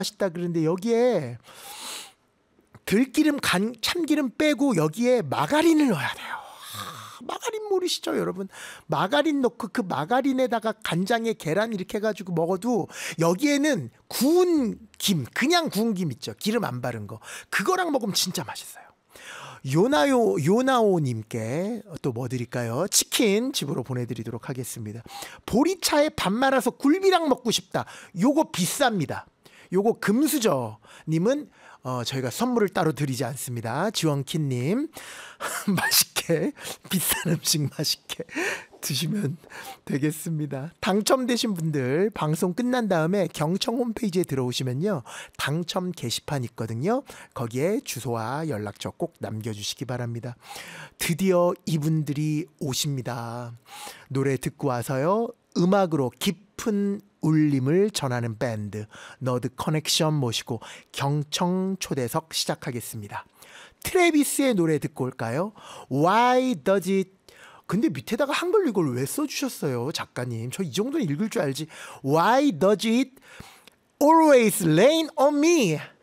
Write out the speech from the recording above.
맛있다 그러는데 여기에 들기름, 참기름 빼고 여기에 마가린을 넣어야 돼요. 마가린 모르시죠 여러분? 마가린 넣고 그 마가린에다가 간장에 계란 이렇게 해가지고 먹어도 여기에는 구운 김, 그냥 구운 김 있죠, 기름 안 바른 거, 그거랑 먹으면 진짜 맛있어요. 요나오님께 또 뭐 드릴까요? 치킨 집으로 보내드리도록 하겠습니다. 보리차에 밥 말아서 굴비랑 먹고 싶다. 요거 비쌉니다. 요거 금수저님은 저희가 선물을 따로 드리지 않습니다. 지원키님 맛있게 비싼 음식 맛있게 드시면 되겠습니다. 당첨되신 분들 방송 끝난 다음에 경청 홈페이지에 들어오시면요, 당첨 게시판 있거든요. 거기에 주소와 연락처 꼭 남겨주시기 바랍니다. 드디어 이분들이 오십니다. 노래 듣고 와서요, 음악으로 깊은 울림을 전하는 밴드 너드 커넥션 모시고 경청 초대석 시작하겠습니다. 트래비스의 노래 듣고 올까요? Why does it... 근데 밑에다가 한글 이걸 왜 써주셨어요 작가님? 저 이 정도는 읽을 줄 알지. Why does it always rain on me?